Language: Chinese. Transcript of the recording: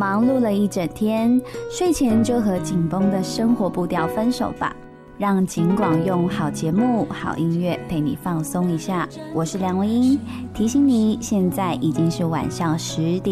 忙碌了一整天，睡前就和紧绷的生活步调分手吧，让景广用好节目、好音乐陪你放松一下。我是梁文音，提醒你，现在已经是晚上10点。